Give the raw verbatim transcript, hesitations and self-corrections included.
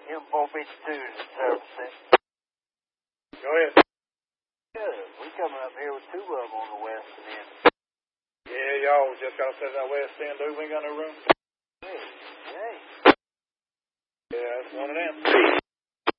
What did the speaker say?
M four fifty-two is servicing. Go ahead. Good. We coming up here with two of them on the west end. Yeah, y'all just got to set that west end, dude. We ain't got no room.